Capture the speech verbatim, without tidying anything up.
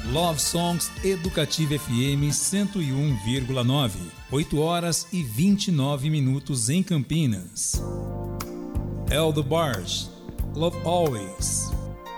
Love Songs Educativa F M cento e um vírgula nove, oito horas e vinte e nove minutos em Campinas. Eldo Barge, Love Always.